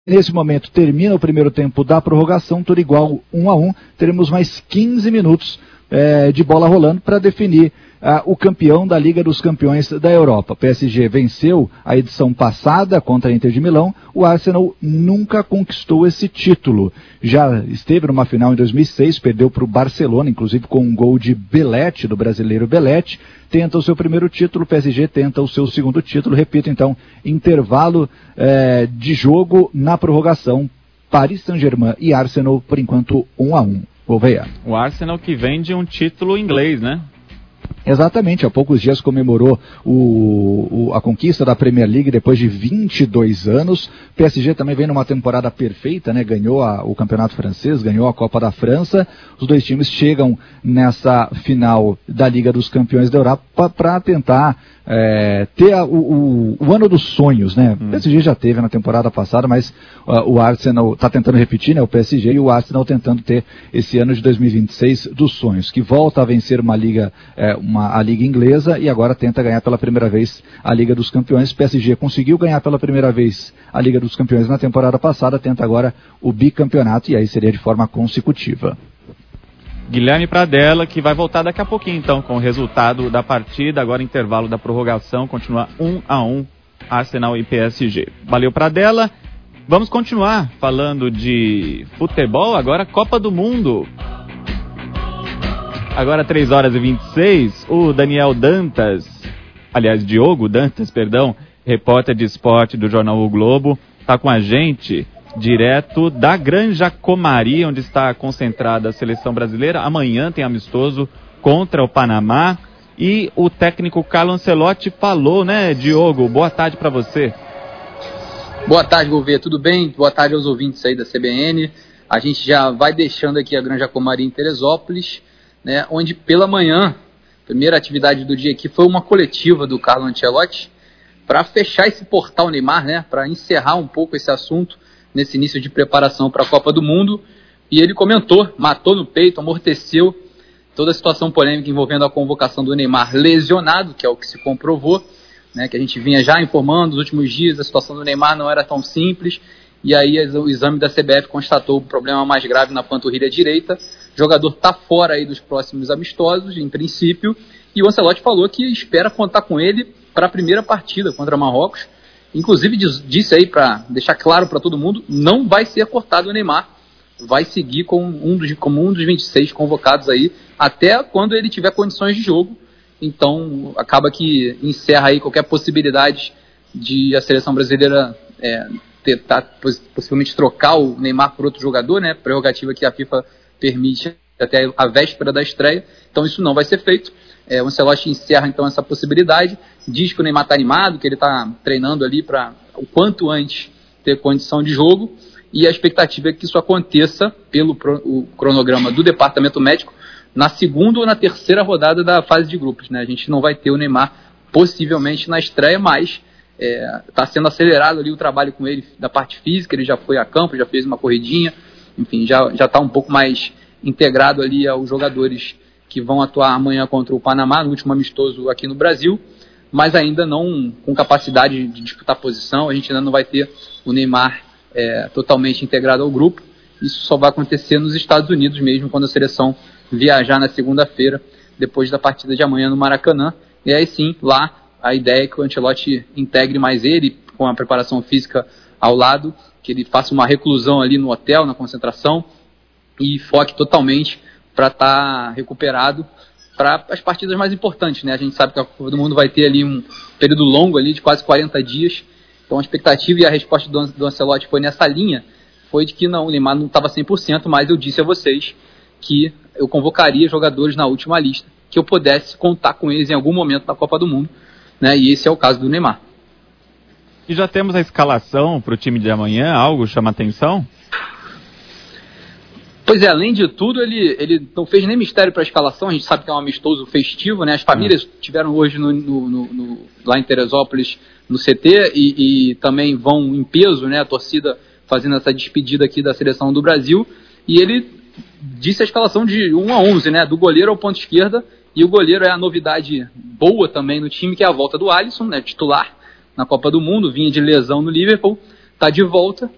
Nesse momento termina o primeiro tempo da prorrogação, tudo igual 1-1. Teremos mais 15 minutos de bola rolando para definir o campeão da Liga dos Campeões da Europa. O PSG venceu a edição passada contra a Inter de Milão. O Arsenal nunca conquistou esse título. Já esteve numa final em 2006, perdeu para o Barcelona, inclusive com um gol de Belletti, do brasileiro Belletti. Tenta o seu primeiro título, o PSG tenta o seu segundo título. Repito, então, intervalo de jogo na prorrogação. Paris Saint-Germain e Arsenal, por enquanto, 1-1. Gouveia. O Arsenal que vem de um título inglês, né? Exatamente, há poucos dias comemorou a conquista da Premier League depois de 22 anos. O PSG também vem numa temporada perfeita, né? Ganhou o Campeonato Francês, ganhou a Copa da França. Os dois times chegam nessa final da Liga dos Campeões da Europa para tentar ter o ano dos sonhos, né? O PSG já teve na temporada passada, mas o Arsenal está tentando repetir, né? O PSG e o Arsenal tentando ter esse ano de 2026 dos sonhos, que volta a vencer uma liga, a Liga Inglesa, e agora tenta ganhar pela primeira vez a Liga dos Campeões. O PSG conseguiu ganhar pela primeira vez a Liga dos Campeões na temporada passada, tenta agora o bicampeonato, e aí seria de forma consecutiva. Guilherme Pradella, que vai voltar daqui a pouquinho, então, com o resultado da partida. Agora intervalo da prorrogação, continua 1-1, Arsenal e PSG. Valeu, Pradella. Vamos continuar falando de futebol, agora Copa do Mundo. Agora 3h26, o Daniel Dantas, aliás, Diogo Dantas, perdão, repórter de esporte do jornal O Globo, está com a gente direto da Granja Comari, onde está concentrada a seleção brasileira. Amanhã tem amistoso contra o Panamá e o técnico Carlo Ancelotti falou, né, Diogo? Boa tarde para você. Boa tarde, Gouveia, tudo bem? Boa tarde aos ouvintes aí da CBN. A gente já vai deixando aqui a Granja Comari em Teresópolis, né, onde pela manhã, a primeira atividade do dia aqui foi uma coletiva do Carlo Ancelotti para fechar esse portal Neymar, né, para encerrar um pouco esse assunto nesse início de preparação para a Copa do Mundo. E ele comentou, matou no peito, amorteceu toda a situação polêmica envolvendo a convocação do Neymar lesionado, que é o que se comprovou, né, que a gente vinha já informando nos últimos dias. A situação do Neymar não era tão simples, e aí o exame da CBF constatou o problema mais grave na panturrilha direita. O jogador está fora aí dos próximos amistosos, em princípio, e o Ancelotti falou que espera contar com ele para a primeira partida contra Marrocos. Inclusive disse aí, para deixar claro para todo mundo, não vai ser cortado o Neymar, vai seguir como um dos 26 convocados aí, até quando ele tiver condições de jogo. Então acaba que encerra aí qualquer possibilidade de a seleção brasileira tentar possivelmente trocar o Neymar por outro jogador, né? Prerrogativa que a FIFA permite até a véspera da estreia. Então isso não vai ser feito. O Ancelotti encerra então essa possibilidade, diz que o Neymar está animado, que ele está treinando ali para o quanto antes ter condição de jogo, e a expectativa é que isso aconteça pelo o cronograma do departamento médico na segunda ou na terceira rodada da fase de grupos, né? A gente não vai ter o Neymar possivelmente na estreia, mas está sendo acelerado ali o trabalho com ele da parte física. Ele já foi a campo, já fez uma corridinha, enfim, já está um pouco mais integrado ali aos jogadores que vão atuar amanhã contra o Panamá, no último amistoso aqui no Brasil, mas ainda não com capacidade de disputar posição. A gente ainda não vai ter o Neymar totalmente integrado ao grupo. Isso só vai acontecer nos Estados Unidos mesmo, quando a seleção viajar na segunda-feira, depois da partida de amanhã no Maracanã. E aí sim, lá, a ideia é que o Ancelotti integre mais ele, com a preparação física ao lado, que ele faça uma reclusão ali no hotel, na concentração, e foque totalmente para estar recuperado para as partidas mais importantes, né? A gente sabe que a Copa do Mundo vai ter ali um período longo ali de quase 40 dias, então a expectativa e a resposta do Ancelotti foi nessa linha, foi de que não, o Neymar não estava 100%, mas eu disse a vocês que eu convocaria jogadores na última lista, que eu pudesse contar com eles em algum momento na Copa do Mundo, né? E esse é o caso do Neymar. E já temos a escalação para o time de amanhã, algo chama atenção? Pois é, além de tudo, ele não fez nem mistério para a escalação. A gente sabe que é um amistoso festivo, né? As famílias tiveram hoje lá em Teresópolis, no CT, e também vão em peso, né? A torcida fazendo essa despedida aqui da seleção do Brasil. E ele disse a escalação de 1 a 11, né? Do goleiro ao ponto esquerda. E o goleiro é a novidade boa também no time, que é a volta do Alisson, né? Titular na Copa do Mundo, vinha de lesão no Liverpool, está de volta.